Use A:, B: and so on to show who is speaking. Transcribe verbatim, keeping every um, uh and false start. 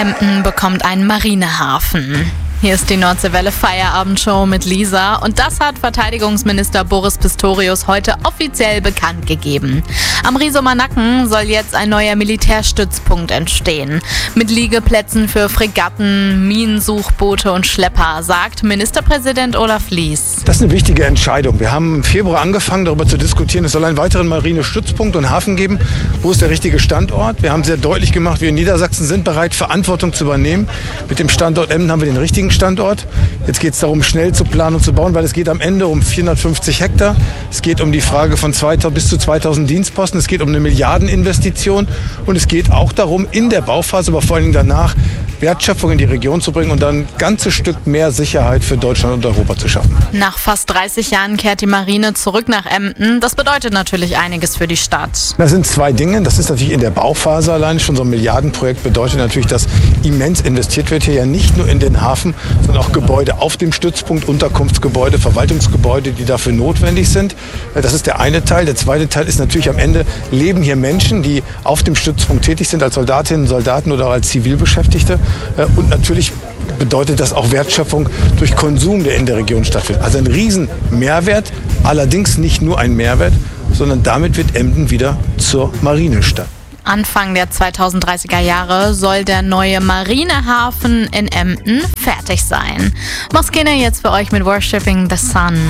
A: Emden bekommt einen Marinehafen. Hier ist die Nordseewelle Feierabendshow mit Lisa und das hat Verteidigungsminister Boris Pistorius heute offiziell bekannt gegeben. Am Riesumer Nacken soll jetzt ein neuer Militärstützpunkt entstehen. Mit Liegeplätzen für Fregatten, Minensuchboote und Schlepper, sagt Ministerpräsident Olaf Lies.
B: Das ist eine wichtige Entscheidung. Wir haben im Februar angefangen, darüber zu diskutieren. Es soll einen weiteren Marinestützpunkt und Hafen geben. Wo ist der richtige Standort? Wir haben sehr deutlich gemacht, wir in Niedersachsen sind bereit, Verantwortung zu übernehmen. Mit dem Standort Emden haben wir den richtigen Standort. Jetzt geht es darum, schnell zu planen und zu bauen, weil es geht am Ende um vierhundertfünfzig Hektar. Es geht um die Frage von zweitausend bis zu zweitausend Dienstposten. Es geht um eine Milliardeninvestition. Und es geht auch darum, in der Bauphase, aber vor allem danach, Wertschöpfung in die Region zu bringen und dann ein ganzes Stück mehr Sicherheit für Deutschland und Europa zu schaffen.
A: Nach fast dreißig Jahren kehrt die Marine zurück nach Emden. Das bedeutet natürlich einiges für die Stadt.
B: Das sind zwei Dinge. Das ist natürlich in der Bauphase allein schon so ein Milliardenprojekt. Bedeutet natürlich, dass immens investiert wird hier ja nicht nur in den Hafen, sondern auch Gebäude auf dem Stützpunkt, Unterkunftsgebäude, Verwaltungsgebäude, die dafür notwendig sind. Das ist der eine Teil. Der zweite Teil ist natürlich am Ende leben hier Menschen, die auf dem Stützpunkt tätig sind als Soldatinnen, Soldaten oder auch als Zivilbeschäftigte. Und natürlich bedeutet das auch Wertschöpfung durch Konsum, der in der Region stattfindet. Also ein riesen Mehrwert, allerdings nicht nur ein Mehrwert, sondern damit wird Emden wieder zur Marinestadt.
A: Anfang der zweitausenddreißiger Jahre soll der neue Marinehafen in Emden fertig sein. Moskene jetzt für euch mit Worshipping the Sun.